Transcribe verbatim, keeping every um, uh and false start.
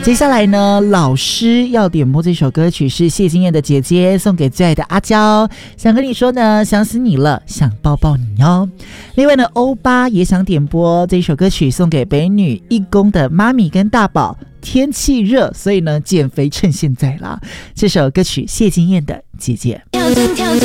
接下来呢，老师要点播这首歌曲是谢金燕的姐姐送给最爱的阿娇，想跟你说呢，想死你了，想抱抱你哦。另外呢，欧巴也想点播这首歌曲送给北女一公的妈咪跟大宝，天气热，所以呢减肥趁现在啦。这首歌曲谢金燕的姐姐。